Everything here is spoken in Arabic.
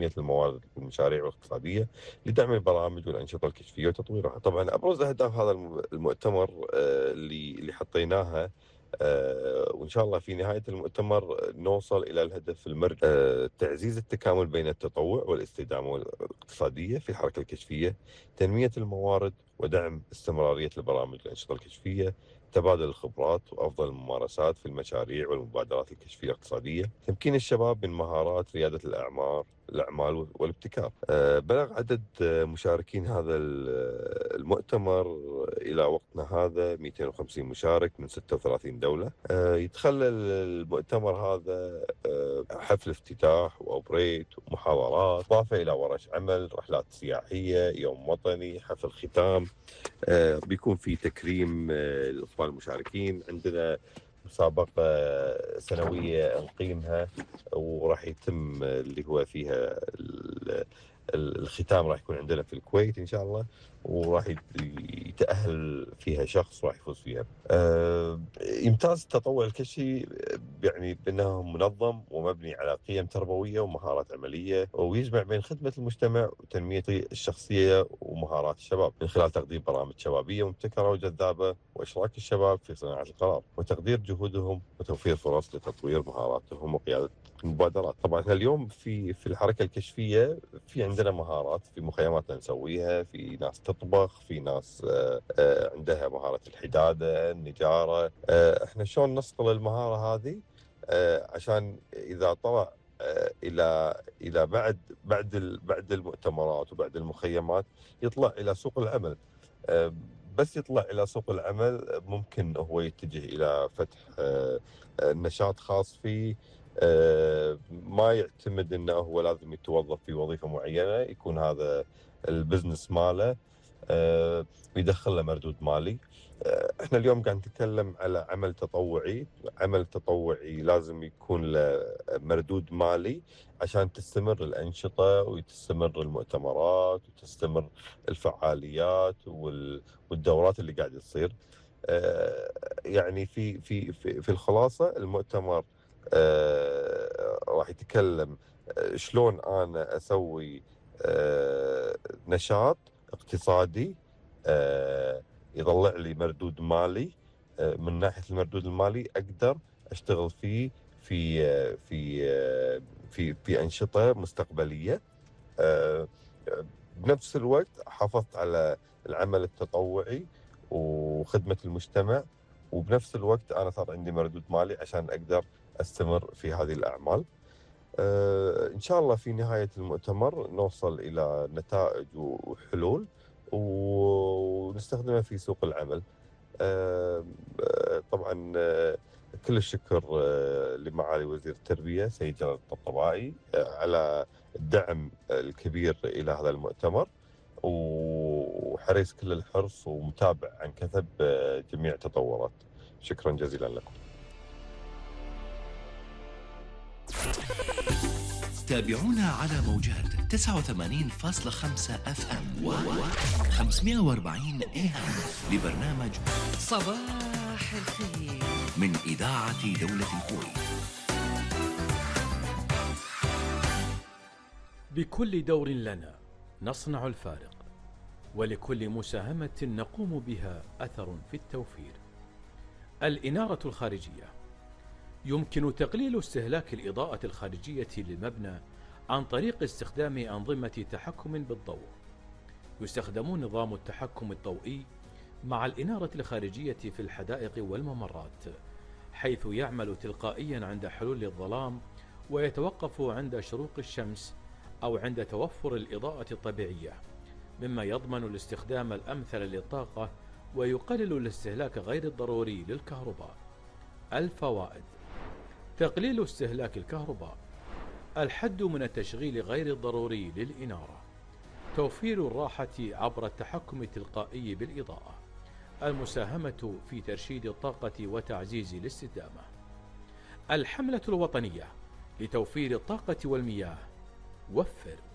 تنمية الموارد والمشاريع الاقتصادية لدعم البرامج والأنشطة الكشفية وتطويرها. طبعا أبرز أهداف هذا المؤتمر اللي حطيناها، وإن شاء الله في نهاية المؤتمر نوصل إلى الهدف المرجع، تعزيز التكامل بين التطوع والاستدامة الاقتصادية في الحركة الكشفية، تنمية الموارد ودعم استمرارية البرامج والأنشطة الكشفية، تبادل الخبرات وأفضل الممارسات في المشاريع والمبادرات الكشفية الاقتصادية، تمكين الشباب من مهارات ريادة الأعمال والابتكار. بلغ عدد مشاركين هذا المؤتمر إلى وقتنا هذا 250 مشارك من 36 دولة. يتخلل المؤتمر هذا حفل افتتاح وأوبريت ومحاضرات، إضافة إلى ورش عمل، رحلات سياحية، يوم وطني، حفل ختام. بيكون في تكريم للأطفال المشاركين. عندنا مسابقة سنوية نقيمها وراح يتم اللي هو فيها الختام، راح يكون عندنا في الكويت إن شاء الله، وراح يتأهل فيها شخص راح يفوز فيها. يمتاز التطوع الكشفي يعني بأنه منظم ومبني على قيم تربوية ومهارات عملية، ويجمع بين خدمة المجتمع وتنمية الشخصية ومهارات الشباب من خلال تقديم برامج شبابية مبتكرة وجذابة، وإشراك الشباب في صناعة القرار وتقدير جهودهم وتوفير فرص لتطوير مهاراتهم وقيادة المبادرات. طبعا احنا اليوم في الحركة الكشفية في عندنا مهارات، في مخيماتنا نسويها، في ناس تطبخ، في ناس عندها مهارة الحدادة، النجارة. احنا شلون نصقل المهارة هذه عشان إذا طلع الى بعد المؤتمرات وبعد المخيمات يطلع الى سوق العمل. بس يطلع الى سوق العمل ممكن هو يتجه الى فتح نشاط خاص فيه، ما يعتمد انه هو لازم يتوظف في وظيفة معينة، يكون هذا البزنس ماله ويدخل له مردود مالي. احنا اليوم قاعد نتكلم على عمل تطوعي. عمل تطوعي لازم يكون له مردود مالي عشان تستمر الأنشطة وتستمر المؤتمرات وتستمر الفعاليات والدورات اللي قاعد تصير. يعني في الخلاصة المؤتمر راح يتكلم شلون أنا أسوي نشاط اقتصادي يطلع لي مردود مالي. من ناحية المردود المالي أقدر أشتغل فيه في أنشطة مستقبلية. بنفس الوقت حافظت على العمل التطوعي وخدمة المجتمع، وبنفس الوقت أنا صار عندي مردود مالي عشان أقدر أستمر في هذه الأعمال. إن شاء الله في نهاية المؤتمر نوصل إلى نتائج وحلول ونستخدمها في سوق العمل. طبعا كل الشكر لمعالي وزير التربية سيد جلال الطبطبائي على الدعم الكبير إلى هذا المؤتمر، وحريص كل الحرص ومتابع عن كثب جميع تطورات. شكرا جزيلا لكم. تابعونا على موجات 89.5 FM و 540 AM لبرنامج صباح الخير من إذاعة دولة الكويت. بكل دور لنا نصنع الفارق، ولكل مساهمة نقوم بها أثر في التوفير. الإنارة الخارجية: يمكن تقليل استهلاك الإضاءة الخارجية للمبنى عن طريق استخدام أنظمة تحكم بالضوء. يستخدم نظام التحكم الضوئي مع الإنارة الخارجية في الحدائق والممرات، حيث يعمل تلقائيا عند حلول الظلام ويتوقف عند شروق الشمس أو عند توفر الإضاءة الطبيعية، مما يضمن الاستخدام الأمثل للطاقة ويقلل الاستهلاك غير الضروري للكهرباء. الفوائد: تقليل استهلاك الكهرباء، الحد من التشغيل غير الضروري للإنارة، توفير الراحة عبر التحكم التلقائي بالإضاءة، المساهمة في ترشيد الطاقة وتعزيز الاستدامة. الحملة الوطنية لتوفير الطاقة والمياه: وفر.